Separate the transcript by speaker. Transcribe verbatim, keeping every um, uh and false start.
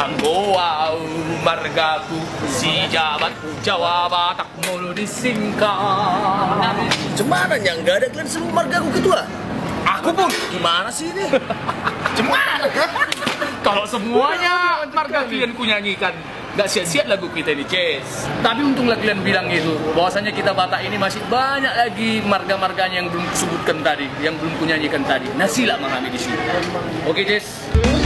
Speaker 1: Anggoau margaku si jabat Jawa Batak mulu disingkat.
Speaker 2: Cemana nya nggak ada kalian semua margaku ketua?
Speaker 1: Aku pun
Speaker 2: Gimana sih ini?
Speaker 1: cemana? Kalau semuanya marga kalian ku nyanyikan, nggak sia-sia lagu kita ini, Ces. Tapi untunglah kalian bilang itu, bahwasanya kita Batak ini masih banyak lagi marga-marganya yang belum disebutkan tadi, yang belum ku nyanyikan tadi. Nah, sila memahami di sini. Oke, Ces.